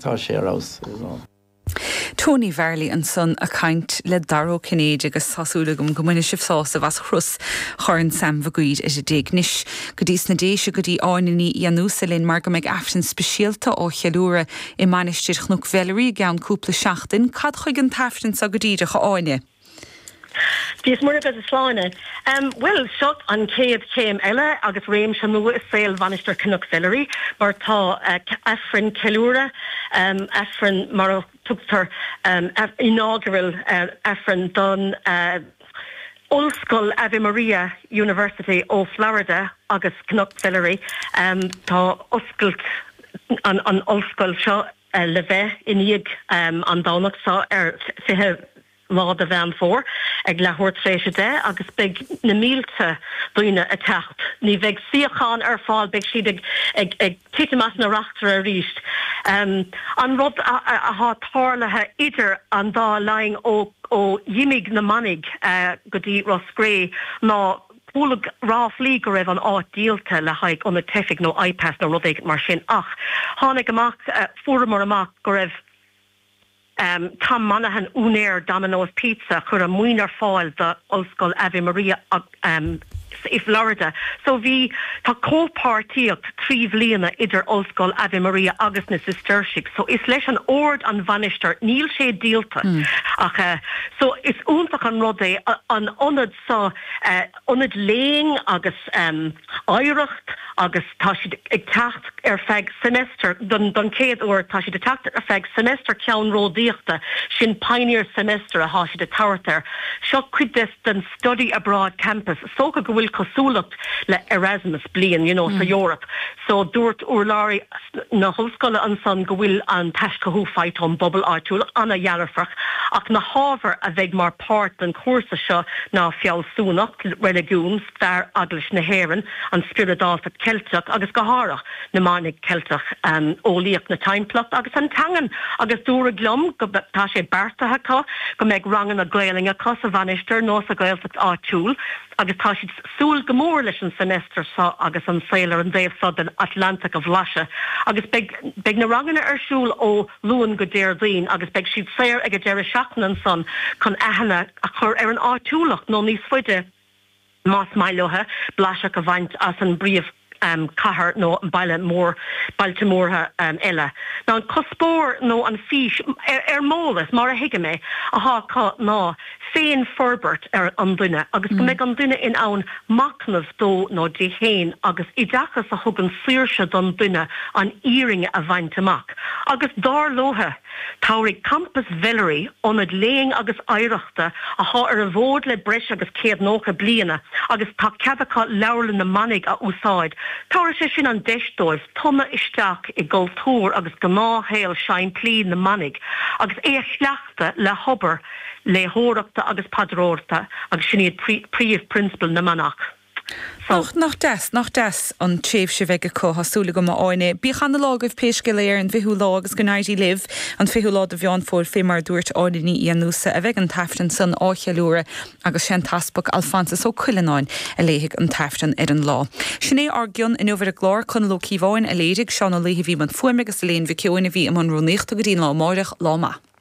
tá sé rás. Tony Verley an son a kaint le daró Cinnéad agus sasúlagum go muine sibsása bhas chrus chorann Sam Vaguid is a déagnis go dtís na déise go dtí áinaí Ianúsa linn mar go meid afsin speisialta ó chealúra I manisteir chnúc Valerie gan cúpla seachtain cad chuig an tafsin sa go dtíide go áine. Dies mór agus is sláine. Well, shot an céad céim eile agus réim se nua is féil vanisteir cnúc Valerie mar tá Efren Cealúra, Efren mar tugtar inaugural Efren don Ulscoil Ave Maria University ó Florida agus cnúc Valerie tá oscailt an Ulscoil seo le bheith iníag an dánach sa fithe lád a bhean fór ag lethúirt fréise de agus big na mílte doine a techt. Ní bheith siachán fáil big siad ag titimas na rachtar a ríist. An rud a há tálathe idir an dá lein ó dhimig na manig go dtí Roscré ná búlag ráflí go raibh an áit díalta le haig an tefic nó iPad nó rud mar sin ach. Tháinig amach fuair amach go raibh Tá manahan únéir Domino's Pizza chur a muoinar fáil de Ulscoil Ave Maria I Florida. So bhí tá cópáirtíocht trí bhliana idir Ulscoil Ave Maria agus na Sistersig. So is leis an ord an vanisteir níl sé díalta. Ach, so is úntaach an rud é an onad sa onad léing agus áireacht agus tá siad ag techt feig semester don céad uair tá siad techt feig semester ceann ródaíochta sin pioneer semester a há siad a táirtear. Seo cuid den study abroad campus socha go bhfuil cosúlacht le Erasmus blian, sa Europe. So dúirt urlári na hoscoile an san go bhfuil an teisceú feit an bobbal áitiúil anna dhealarfach ach na hábhar a bheith mar páirt an cuasa seo ná fiallsúnacht religiúns fear aglis na héireann an spiridáalta Celtach agus go hárach na mánig Celtach ólíoch na timpplacht agus an tangan agus dúra glum go tá sé bertathe có go méid rangan a gléilinge có sa vanisteir nó a gailteach áitiúil agus tá siad súil gomór leis an semester sa agus an saolar an déobh sa den Atlantic of Lasha agus beg na rangana arsúil ó luan go déir daoin agus beg siad séir ag a deir seachnan san chun ahanana a chur ar an áitiúlach nó níos fuide más mailothe blaseach a bhaint as an bríomh cahar nó bailte mórtha eile. Ná an cospóir nó an fís mólas mar a hiige mé a há ná féin forbert ar an duine agus go méid an duine in ann macnamh dó nó dé héin agus I dachas a thug an suirse don duine an íringe a bhaint amach. Agus dar lothe táirigh Campus Valerie onad léing agus áireachta a há ar a bhód le breis agus céad nócha bliana agus tá ceadacha leabharlann na manig a úsáid. Táir sé sin an deisdóibh tonna isteach I gultúr agus go náhéal sein plín na manig agus é chleachta le hobar le hóireachta agus padróirta agus sin iad príomh principal na manach. Nach des an tréimh se bheith có hasúla go áine. Bí chana lágah péisce léir an bhíú lá agus gonaidí liv an fiú lá a bheán fór fé mar dúirt áidaní Ianúsa a bheith an taftan san áchealúra agus sin taspach Alphonsus ó Cuileáin a léigh an taftan ar an lá. Sinné argion in over a glár chun lo cíháin a léidir seán a léhí bhí man fuimigus léon bhí ceoinna bhí am an rónéachta go dtíon lá máireach lá ma.